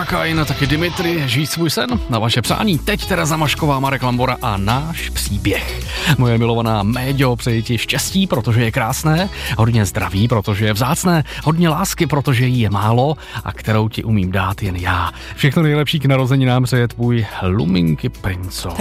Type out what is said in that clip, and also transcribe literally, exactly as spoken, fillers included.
Kain, taky Dimitri, žij svůj sen na vaše přání. Teď Tereza Mašková, Marek Lambora a náš příběh. Moje milovaná Méďo, přeji ti štěstí, protože je krásné, hodně zdraví, protože je vzácné, hodně lásky, protože jí je málo a kterou ti umím dát jen já. Všechno nejlepší k narozeninám přeje tvůj Luminky Princo.